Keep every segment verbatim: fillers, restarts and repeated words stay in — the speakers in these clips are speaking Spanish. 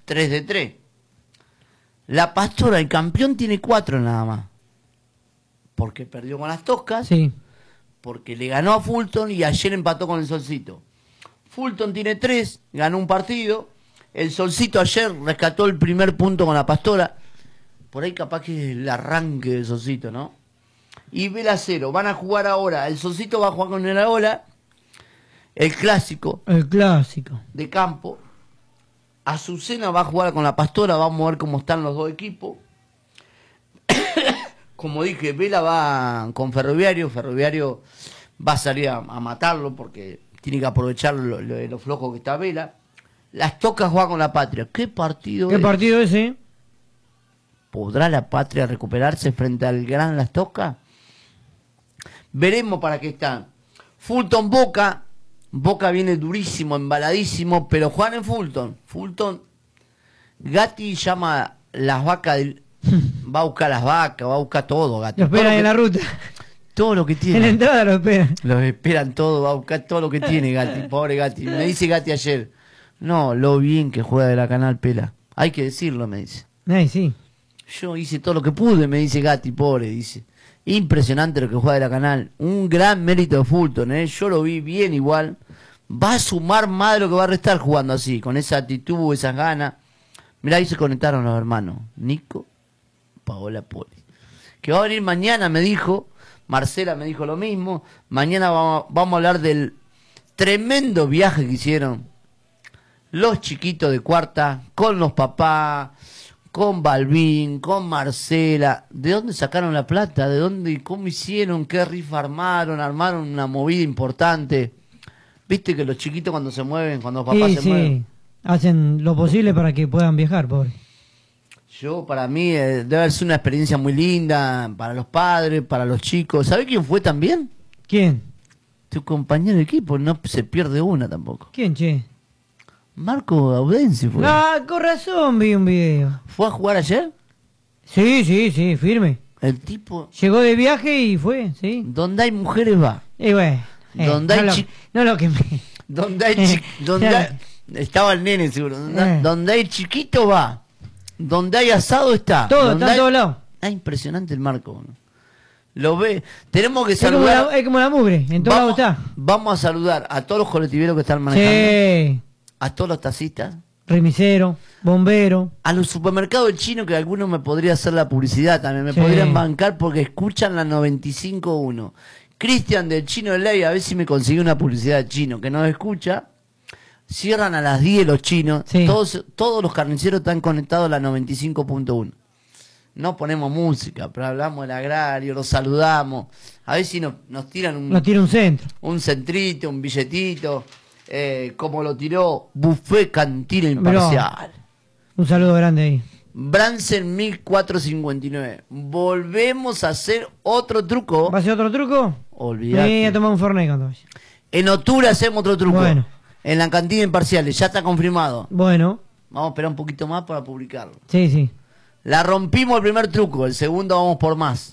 tres de tres. La Pastora, el campeón, tiene cuatro nada más. Porque perdió con las Toscas. Sí. Porque le ganó a Fulton y ayer empató con el Solcito. Fulton tiene tres, ganó un partido. El Solcito ayer rescató el primer punto con la Pastora. Por ahí capaz que es el arranque del Solcito, ¿no? Y Vela cero. Van a jugar ahora. El Solcito va a jugar con el Ola. El clásico. El clásico. De campo. Azucena va a jugar con la Pastora. Vamos a ver cómo están los dos equipos. Como dije, Vela va con Ferroviario. Ferroviario va a salir a, a matarlo porque tiene que aprovechar lo, lo, lo flojo que está Vela. Las Tocas juega con la Patria. ¿Qué partido ¿Qué es? partido ese? ¿Podrá la Patria recuperarse frente al gran Las Tocas? Veremos para qué están. Fulton Boca. Boca viene durísimo, embaladísimo, pero juegan en Fulton. Fulton. Gatti llama las vacas del... Va a buscar las vacas, va a buscar todo, Gatti. Lo esperan en que, la ruta. Todo lo que tiene. En la entrada lo esperan. Los esperan todo, va a buscar todo lo que tiene Gatti. Pobre Gatti. Me dice Gatti ayer. No, lo bien que juega de la Canal Pela. Hay que decirlo, me dice. Ay, sí. Yo hice todo lo que pude, me dice Gatti, pobre, dice. Impresionante lo que juega de la Canal. Un gran mérito de Fulton, ¿eh? Yo lo vi bien igual. Va a sumar más de lo que va a restar jugando así, con esa actitud, esas ganas. Mirá, ahí se conectaron los hermanos. Nico, Paola, Poli. Que va a venir mañana, me dijo. Marcela me dijo lo mismo. Mañana vamos, vamos a hablar del tremendo viaje que hicieron los chiquitos de cuarta con los papás, con Balvin, con Marcela. ¿De dónde sacaron la plata? ¿De dónde? ¿Cómo hicieron? ¿Qué rifa armaron? Armaron una movida importante. Viste que los chiquitos cuando se mueven, cuando los papás Sí, se sí. mueven. Hacen lo posible para que puedan viajar, pobre. Yo, para mí, eh, debe haber sido una experiencia muy linda para los padres, para los chicos. ¿Sabés quién fue también? ¿Quién? Tu compañero de equipo, no se pierde una tampoco. ¿Quién, che? Marco Audensi fue. Ah, con razón vi un video. ¿Fue a jugar ayer? Sí, sí, sí, firme. El tipo... Llegó de viaje y fue, sí. Donde hay mujeres va. Y bueno. Eh, Donde no hay lo, chi- no lo que me... Donde hay... chi- donde hay- Estaba el nene seguro. Donde, Eh. donde hay chiquito va. Donde hay asado está. Todo, Donde está en hay- todos lados. Ah, impresionante el Marco. ¿No? Lo ve. Tenemos que Es como, saludar. la, es como la mugre, en todos lados vamos, está. vamos a saludar a todos los colectiveros que están manejando. Sí. A todos los taxistas. Remisero, bombero. A los supermercados chinos, que algunos me podría hacer la publicidad también. Me Sí. podrían bancar porque escuchan la noventa y cinco punto uno. Cristian del Chino de Ley, a ver si me consigue una publicidad de chino que nos escucha. Cierran a las diez los chinos. Sí. Todos, todos los carniceros están conectados a la noventa y cinco punto uno. No ponemos música, pero hablamos del agrario, los saludamos. A ver si nos, nos tiran un, Nos tira un centro. un centrito, un billetito. Eh, como lo tiró Buffet Cantina Imparcial. Un saludo grande ahí. Bransen mil cuatrocientos cincuenta y nueve. Volvemos a hacer otro truco. ¿Va a ser otro truco? Olvídate. Me voy a tomar un Fernet cuando vaya. En octubre hacemos otro truco. Bueno. En la cantina Imparciales. Ya está confirmado. Bueno, Vamos a esperar un poquito más para publicarlo. sí, sí. La rompimos el primer truco. El segundo vamos por más.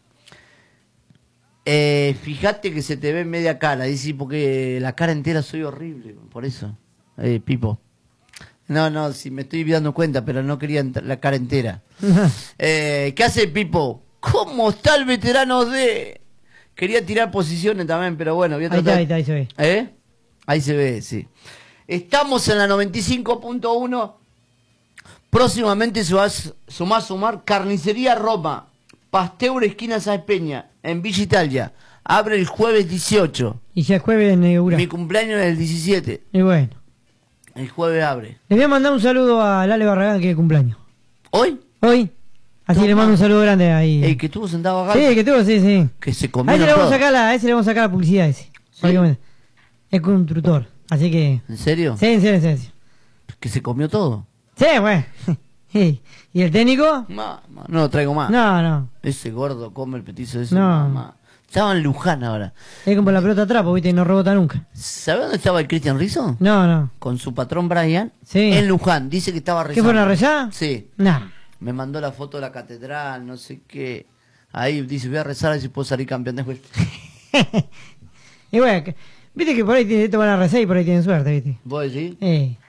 Eh, fíjate que se te ve media cara. Dice, porque la cara entera soy horrible. Por eso. Eh, Pipo. No, no, sí, me estoy dando cuenta, pero no quería ent- la cara entera. Eh, ¿Qué hace Pipo? ¿Cómo está el veterano de...? Quería tirar posiciones también, pero bueno, voy a Ahí está, tratar... ahí está, ahí se ve. ¿Eh? Ahí se ve, sí. Estamos en la noventa y cinco punto uno. Próximamente se va a s- sumar, sumar Carnicería Roma. Pasteur esquina Sáenz Peña, en Villa Italia. Abre el jueves dieciocho. Y ya es jueves en Neura. Mi cumpleaños es el diecisiete. Y bueno. El jueves abre. Le voy a mandar un saludo a Lale Barragán, que es cumpleaños. ¿Hoy? Hoy. Así Toma. le mando un saludo grande ahí. El que estuvo sentado acá. Sí, el que tuvo, sí, sí. Que se A comió ese le vamos a todo. sacar la, a ese le vamos a sacar la publicidad ese. Porque es constructor. Así que. ¿En serio? Sí, en serio, en serio. Que se comió todo. Sí, bueno. Sí. ¿Y el técnico? Ma, ma, no lo traigo más. No, no. Ese gordo come el petizo ese. No. Mamá. Estaba en Luján ahora. Es como la pelota trapo, viste, y no rebota nunca. ¿Sabe dónde estaba el Cristian Rizzo? No, no. Con su patrón Brian. Sí. En Luján. Dice que estaba ¿Qué rezando. fueron a rezar? Sí. No. Me mandó la foto de la catedral, no sé qué. Ahí dice, voy a rezar a ver si puedo salir campeón de vuelta. Y bueno, que- viste que por ahí te te van a rezar y por ahí tienen suerte, viste. ¿Vos decís? Eh.